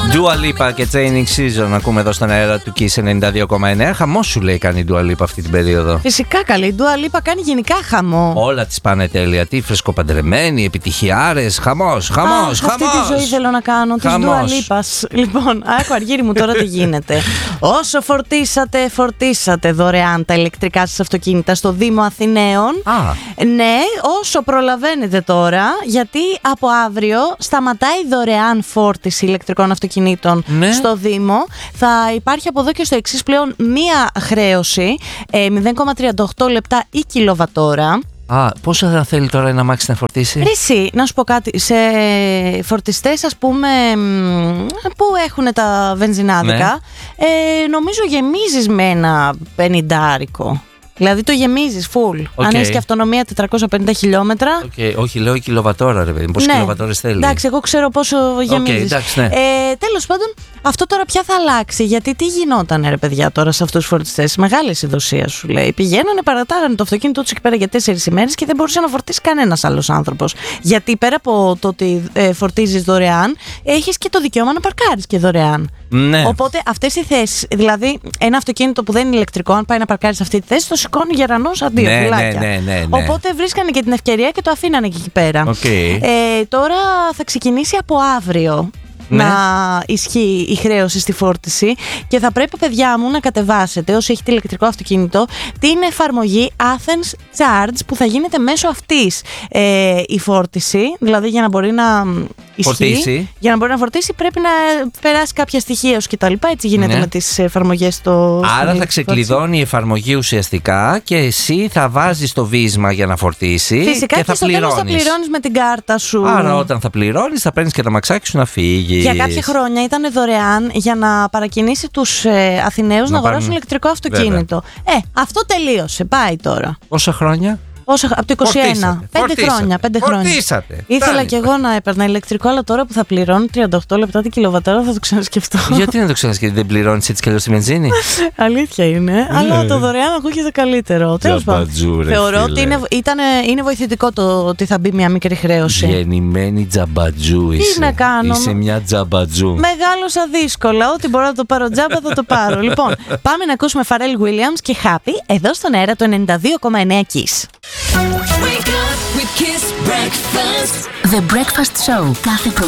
Dua Lipa και Chaining Season ακούμε εδώ στον αέρα του Kiss 92,9. Χαμό σου λέει κάνει η Dua Lipa αυτή την περίοδο. Φυσικά καλή. Η Dua Lipa κάνει γενικά χαμό. Όλα τις πάνε τέλεια. Τι φρεσκοπαντρεμένοι, επιτυχιάρες. Χαμός. Αυτή τη ζωή θέλω να κάνω. Τη Dua Lipas. Λοιπόν, άκου Αργύρι μου τώρα τι γίνεται. Όσο φορτίσατε δωρεάν τα ηλεκτρικά σας αυτοκίνητα στο Δήμο Αθηναίων. Ναι, όσο προλαβαίνετε τώρα, γιατί από αύριο σταματάει δωρεάν φόρτιση ηλεκτρικών αυτοκινήτων στο Δήμο. Θα υπάρχει από εδώ και στο εξής πλέον μία χρέωση 0,38 λεπτά ή κιλοβατόρα. Πόσο θα θέλει τώρα ένα αμάξι να φορτίσει? Εσύ, να σου πω κάτι. Σε φορτιστές, ας πούμε, που έχουν τα βενζινάδικα, νομίζω γεμίζεις με ένα 50άρικο. Δηλαδή το γεμίζεις full. Αν έχεις και αυτονομία 450 χιλιόμετρα. Όχι, λέω κιλοβατόρα, ρε παιδί. Πόσες κιλοβατόρες θέλει? Εντάξει, εγώ ξέρω πόσο γεμίζεις. Τέλος πάντων, αυτό τώρα πια θα αλλάξει. Γιατί τι γινόταν, ρε παιδιά, τώρα σε αυτούς τους φορτιστές? Μεγάλη ειδοσία σου λέει. Πηγαίνανε, παρατάγανε το αυτοκίνητό τους εκεί πέρα για 4 ημέρες και δεν μπορούσε να φορτίσει κανένας άλλος άνθρωπος. Γιατί πέρα από το ότι φορτίζεις δωρεάν, έχεις και το δικαίωμα να παρκάρεις και δωρεάν. Ναι. Οπότε αυτές οι θέσεις, δηλαδή ένα αυτοκίνητο που δεν είναι ηλεκτρικό, αν πάει να παρκάρει σε αυτή τη θέση, το σηκώνει γερανός αντίο. Ναι. Οπότε βρίσκανε και την ευκαιρία και το αφήνανε και εκεί πέρα. Τώρα θα ξεκινήσει από αύριο να ισχύει η χρέωση στη φόρτιση και θα πρέπει, παιδιά μου, να κατεβάσετε, όσοι έχετε ηλεκτρικό αυτοκίνητο, την εφαρμογή Athens Charge, που θα γίνεται μέσω αυτής η φόρτιση. Δηλαδή για να μπορεί να ισχύει, για να μπορεί να φορτίσει πρέπει να περάσει κάποια στοιχεία σου κτλ. Έτσι γίνεται με τις εφαρμογές στο. Άρα θα ξεκλειδώνει η εφαρμογή ουσιαστικά και εσύ θα βάζεις το βίσμα για να φορτίσει. Φυσικά και στο τέλος θα πληρώνεις με την κάρτα σου. Άρα όταν θα πληρώνεις θα παίρνεις και το μαξάκι σου να φύγει. Για κάποια χρόνια ήταν δωρεάν για να παρακινήσει τους Αθηναίους να αγοράσουν ηλεκτρικό αυτοκίνητο. Αυτό τελείωσε. Πάει τώρα. Πόσα χρόνια? Από το 21. 5 χρόνια. Φορτίσατε. Ήθελα κι εγώ να έπαιρνα ηλεκτρικό, αλλά τώρα που θα πληρώνω 38 λεπτά την κιλοβατόρα θα το ξανασκεφτώ. Γιατί να το ξανασκεφτεί, δεν πληρώνεις έτσι κι αλλιώς τη βενζίνη? Αλήθεια είναι, αλλά το δωρεάν ακούγεται καλύτερο. Τέλος πάντων. Θεωρώ ότι είναι βοηθητικό το ότι θα μπει μια μικρή χρέωση. Γεννημένη τζαμπατζού είσαι. Τι να κάνω. Είσαι μια τζαμπατζού. Μεγάλωσα δύσκολα. Ό,τι μπορώ να το πάρω τζάμπα θα το πάρω. Λοιπόν, πάμε να ακούσουμε Pharrell Williams και Happy εδώ στον αέρα του 92,9 Kiss. Wake up with Kiss Breakfast. The Breakfast Show. Κάθε πρωί